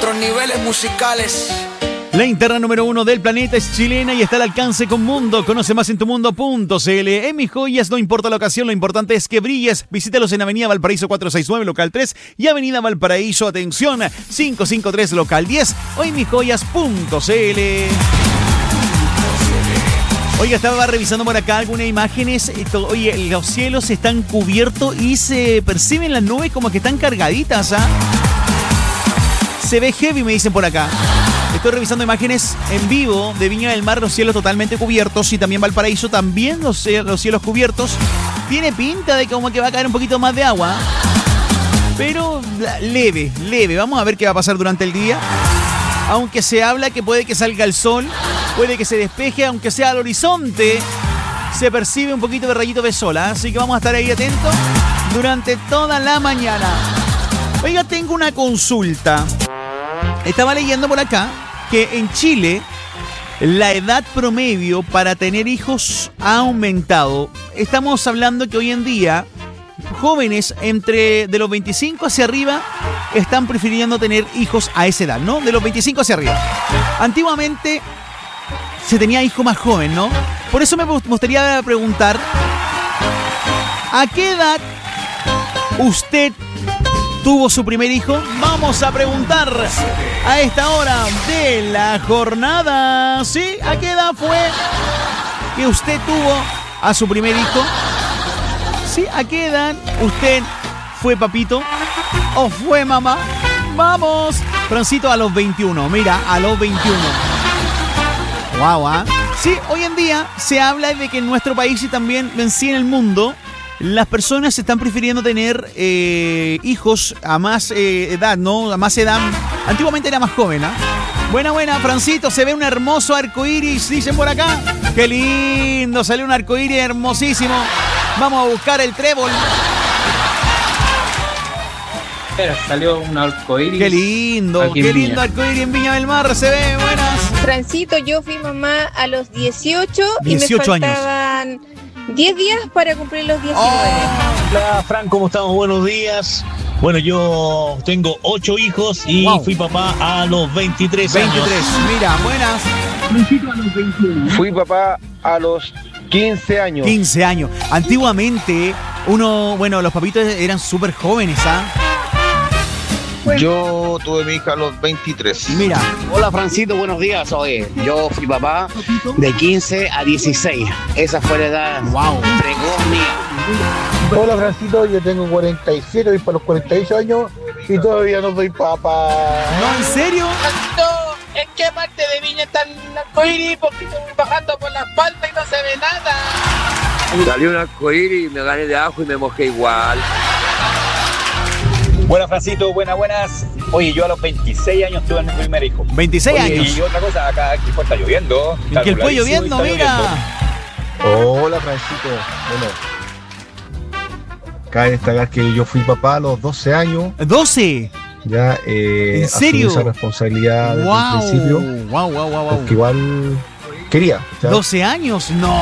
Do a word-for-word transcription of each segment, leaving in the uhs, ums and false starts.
otros niveles musicales. La interna número uno del planeta es chilena y está al alcance con Mundo. Conoce más en tu mundo punto c l. En Mis Joyas no importa la ocasión, lo importante es que brilles. Visítalos en Avenida Valparaíso cuatrocientos sesenta y nueve, local tres, y Avenida Valparaíso, atención, quinientos cincuenta y tres, local diez, o en mis joyas punto c l. Oiga, estaba revisando por acá algunas imágenes. Oye, los cielos están cubiertos y se perciben las nubes como que están cargaditas, ¿ah? Se ve heavy, me dicen por acá. Estoy revisando imágenes en vivo de Viña del Mar, los cielos totalmente cubiertos, y también Valparaíso, también los, los cielos cubiertos. Tiene pinta de como que va a caer un poquito más de agua, pero leve, leve. Vamos a ver qué va a pasar durante el día. Aunque se habla que puede que salga el sol, puede que se despeje, aunque sea al horizonte, se percibe un poquito de rayito de sol, ¿eh? Así que vamos a estar ahí atentos durante toda la mañana. Oiga, tengo una consulta. Estaba leyendo por acá que en Chile la edad promedio para tener hijos ha aumentado. Estamos hablando que hoy en día jóvenes entre de los veinticinco hacia arriba están prefiriendo tener hijos a esa edad, ¿no? De los veinticinco hacia arriba. Antiguamente se tenía hijo más joven, ¿no? Por eso me gustaría preguntar, ¿a qué edad usted tuvo su primer hijo? Vamos a preguntar a esta hora de la jornada. ¿Sí? ¿A qué edad fue que usted tuvo a su primer hijo? ¿Sí? ¿A qué edad usted fue papito o fue mamá? Vamos. Francito, a los veintiuno. Mira, a los veintiuno. Guau, ¿ah? Sí, hoy en día se habla de que en nuestro país y también en sí en el mundo, las personas están prefiriendo tener eh, hijos a más eh, edad, ¿no? A más edad. Antiguamente era más joven, ¿ah? ¿eh? Buena, buena, Francito. Se ve un hermoso arcoíris, dicen por acá. ¡Qué lindo! Salió un arcoíris hermosísimo. Vamos a buscar el trébol. Pero salió un arcoíris. ¡Qué lindo! ¡Qué lindo arcoíris en Viña del Mar! Se ve, buenas. Francito, yo fui mamá a los dieciocho, dieciocho y me faltaban años. diez días para cumplir los diecinueve. Oh. Hola, Fran, ¿cómo estamos? Buenos días. Bueno, yo tengo ocho hijos y wow. fui papá a los veintitrés años. veintitrés, mira, buenas. Fui papá a los quince años. quince años. Antiguamente, uno, bueno, los papitos eran súper jóvenes, ¿ah? ¿eh? Bueno. Yo tuve mi hija a los veintitrés. Mira. Hola, Francito, buenos días. Oye, yo fui papá de quince a dieciséis. Esa fue la edad. Wow. Pregón mía. Hola, Francito, yo tengo cuarenta y siete, voy para los cuarenta y ocho años y todavía no soy papá. ¿No, en serio? Francito, ¿en qué parte de Viña está el arcoíris? Porque estoy bajando por la espalda y no se ve nada. Salió un arcoíris y me gané de abajo y me mojé igual. Buenas, Francito, buenas, buenas. Oye, yo a los veintiséis años tuve mi primer hijo. veintiséis Oye, años. Y otra cosa, acá aquí está lloviendo. ¿En qué fue lloviendo? Mira. Lloviendo. Hola, Francito. Bueno, cabe destacar que yo fui papá a los doce años. ¿doce? Ya, eh, ¿en serio? Asumí esa responsabilidad desde wow. el principio. Wow, wow, wow, wow. Porque igual quería. ¿sabes? ¿doce años? No.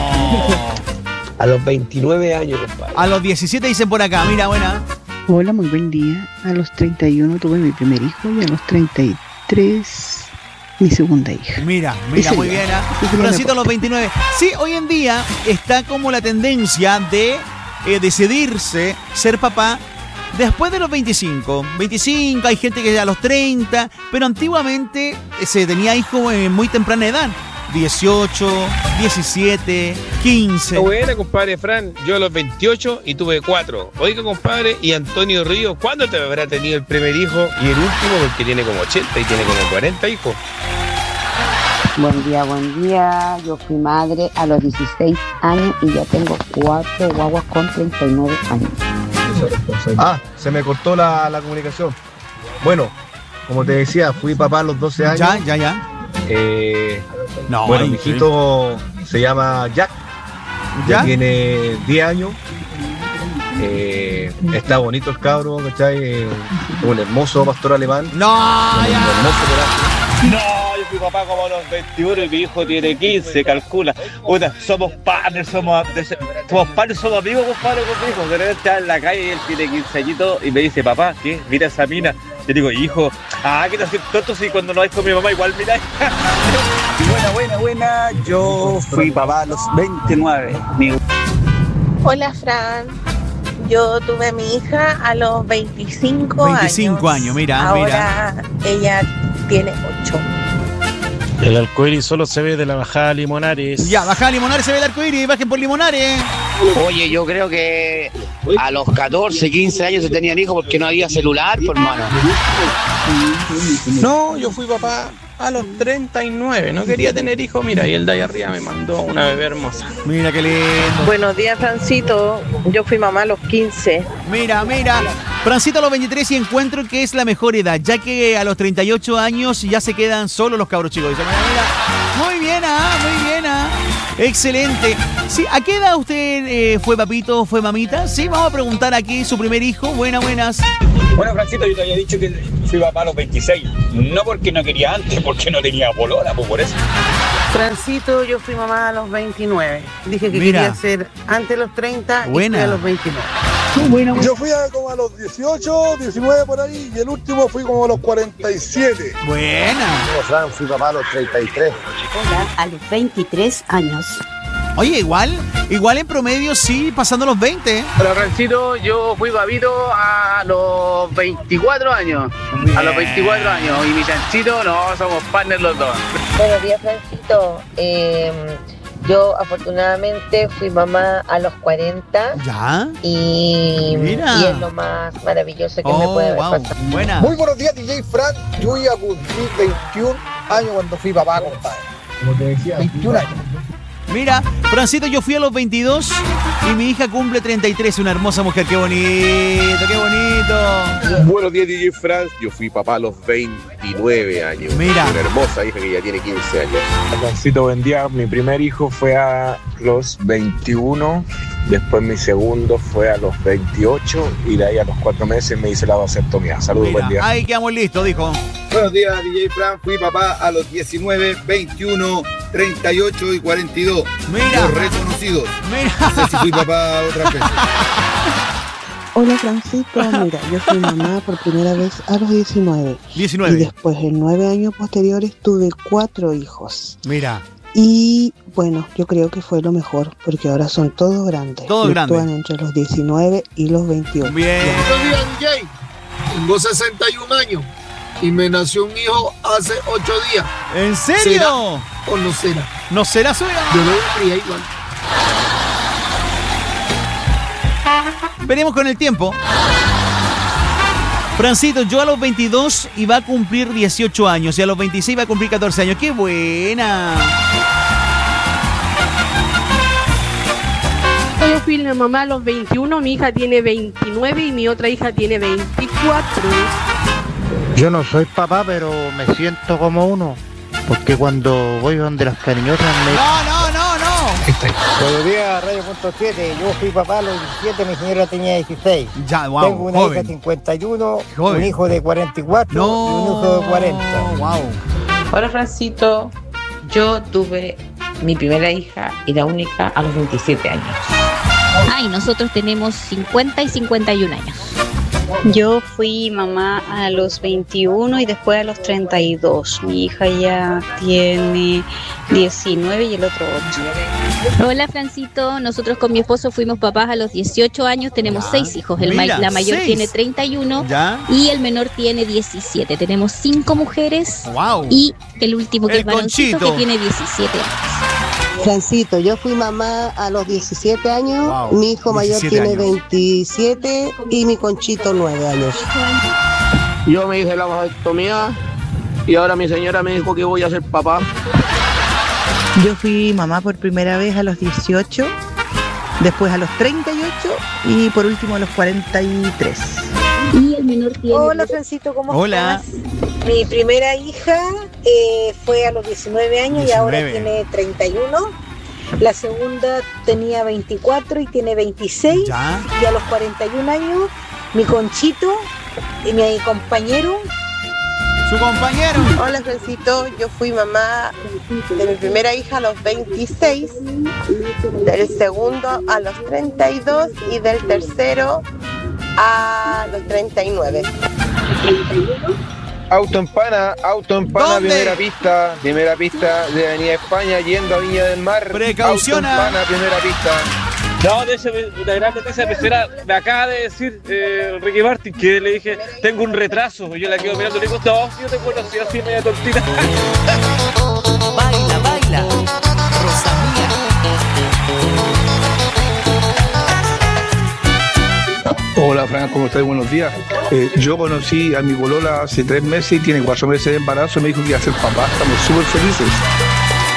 A los veintinueve años, compadre. A los diecisiete dicen por acá, mira, buena. Hola, muy buen día. A los treinta y uno tuve mi primer hijo y a los treinta y tres mi segunda hija. Mira, mira, muy bien. ¿eh? Francito a los veintinueve. Sí, hoy en día está como la tendencia de eh, decidirse ser papá después de los veinticinco. veinticinco, hay gente que a los treinta, pero antiguamente se tenía hijos en muy temprana edad. dieciocho, diecisiete, quince. Buena, compadre Fran. Yo a los veintiocho y tuve cuatro. Oiga, compadre, y Antonio Ríos, ¿cuándo te habrá tenido el primer hijo y el último? Porque tiene como ochenta y tiene como cuarenta hijos. Buen día, buen día. Yo fui madre a los dieciséis años y ya tengo cuatro guaguas con treinta y nueve años. Ah, se me cortó la, la comunicación. Bueno, como te decía, fui papá a los doce años. Ya, ya, ya. Eh, no, bueno, mi hijito sí. se llama Jack. Ya, ¿ya? Tiene diez años. Eh, está bonito el cabro, ¿cachai? Eh, un hermoso pastor alemán. No, un ya. hermoso No, yo fui papá como a los veintiuno y mi hijo tiene quince, calcula. Puta, somos padres, somos, somos padres, somos amigos, compadre, con mi hijo. De repente está en la calle y él tiene quince añitos y me dice, papá, ¿qué? Mira esa mina. Yo digo, hijo, ah, ¿qué te haces tonto si cuando no hay con mi mamá igual miráis? Buena, buena, buena. Yo fui papá a los veintinueve. Mi... Hola, Fran. Yo tuve a mi hija a los veinticinco años. veinticinco años, mira, Ahora mira. ella tiene ocho. El arcoíris solo se ve de la bajada Limonares. Ya, bajada Limonares se ve el arcoíris, bajen por Limonares. Oye, yo creo que a los catorce, quince años se tenían hijos porque no había celular, por hermano. No, yo fui papá a los treinta y nueve, no quería tener hijos, mira, y el de ahí arriba me mandó una bebé hermosa. Mira qué lindo. Buenos días, Francito. Yo fui mamá a los quince. Mira, mira. Francito a los veintitrés y encuentro que es la mejor edad, ya que a los treinta y ocho años ya se quedan solos los cabros chicos. Dice, mira, mira. Muy bien, ah, muy bien, ah. Excelente. Sí, ¿a qué edad usted eh, fue papito, fue mamita? Sí, vamos a preguntar aquí su primer hijo. Buenas, buenas. Bueno, Francito, yo te había dicho que fui papá a los veintiséis. No porque no quería antes, porque no tenía polola, pues por eso. Francito, yo fui mamá a los veintinueve. Dije que Mira. quería ser antes de los treinta Buena. y fui a los veintinueve. Yo fui a como a los dieciocho, diecinueve por ahí, y el último fui como a los cuarenta y siete. Buena. Yo, Fran, fui papá a los treinta y tres. Hola, a los veintitrés años. Oye, igual, igual en promedio sí, pasando los veinte. Hola, Francito, yo fui papito a los veinticuatro años. Bien. A los veinticuatro años. Y mi chanchito, no, somos partners los dos. Buenos días, Francito. Eh, yo afortunadamente fui mamá a los cuarenta. ¿Ya? Y, Mira. y es lo más maravilloso que Oh, me puede haber wow. pasado. Buena. Muy buenos días, D J Fran. Yo iba a cumplir veintiún años cuando fui papá, compadre. Como te decía, veintiún años. Mira, Francito, yo fui a los veintidós y mi hija cumple treinta y tres, una hermosa mujer. ¡Qué bonito, qué bonito! Buenos días, D J Franz. Yo fui papá a los veintinueve años. Mira. Una hermosa hija que ya tiene quince años. Francito, buen día. Mi primer hijo fue a los veintiuno, después mi segundo fue a los veintiocho y de ahí a los cuatro meses me hice la vasectomía. Saludos, Mira, buen día. ahí quedamos listos, dijo. Buenos días, D J Fran. Fui papá a los diecinueve, veintiuno, treinta y ocho y cuarenta y dos. Mira. Los reconocidos. Mira. No sé si fui papá otra vez. Hola, Francito. Mira, yo fui mamá por primera vez a los diecinueve. diecinueve. Y después, en nueve años posteriores, tuve cuatro hijos. Mira. Y bueno, yo creo que fue lo mejor, porque ahora son todos grandes. Todos Fluctúan grandes. entre los diecinueve y los veintiuno. Bien. Buenos días, D J. Tengo sesenta y un años y me nació un hijo hace ocho días. ¿En serio? ¿Será o no será? ¿No será suya? Yo lo voy a criar igual. Veremos con el tiempo. Francito, yo a los veintidós iba a cumplir dieciocho años y a los veintiséis iba a cumplir catorce años. ¡Qué buena! Yo fui la mamá a los veintiuno, mi hija tiene veintinueve y mi otra hija tiene veinticuatro. Yo no soy papá, pero me siento como uno. Porque cuando voy donde las cariñosas me... No, no, no, no. Buenos días, Radio Punto siete. Yo fui papá a los diecisiete, mi señora tenía dieciséis. Ya, wow, Tengo una joven. hija de cincuenta y uno, Joven. un hijo de cuarenta y cuatro No, y un hijo de cuarenta. Wow. Hola, Francito. Yo tuve mi primera hija y la única a los veintisiete años. Ay, nosotros tenemos cincuenta y cincuenta y un años. Yo fui mamá a los veintiuno y después a los treinta y dos. Mi hija ya tiene diecinueve y el otro ocho. Hola, Francito. Nosotros con mi esposo fuimos papás a los dieciocho años. Tenemos Ya. seis hijos. El Mira, ma- la mayor seis. tiene treinta y uno Ya. y el menor tiene diecisiete. Tenemos cinco mujeres Wow. y el último que El es varoncito Conchito. que tiene diecisiete años. Francito, yo fui mamá a los diecisiete años, Wow, mi hijo mayor diecisiete tiene años. veintisiete y mi Conchito nueve años. Yo me hice la vasectomía y ahora mi señora me dijo que voy a ser papá. Yo fui mamá por primera vez a los dieciocho, después a los treinta y ocho y por último a los cuarenta y tres. Y el menor tiene... Hola, Francito, ¿cómo Hola. estás? Mi primera hija eh, fue a los diecinueve años y ahora diecinueve. tiene treinta y uno. La segunda tenía veinticuatro y tiene veintiséis. Ya. Y a los cuarenta y un años, mi Conchito y mi compañero. Su compañero. Hola, Francito. Yo fui mamá de mi primera hija a los veintiséis, del segundo a los treinta y dos y del tercero a los treinta y nueve. Auto empana, auto empana, ¿Dónde? primera pista, primera pista de Avenida España yendo a Viña del Mar. Precauciona. Auto empana, primera pista. No, de hecho, una gran noticia me será, me acaba de decir eh, Ricky Martin que le dije, tengo un retraso, y yo la quedo mirando y le digo, no, si yo te conocí así media tontita. Baila, baila, Rosalía. Hola Fran, ¿cómo estás? Buenos días. Eh, yo conocí a mi polola hace tres meses y tiene cuatro meses de embarazo y me dijo que iba a ser papá. Estamos súper felices.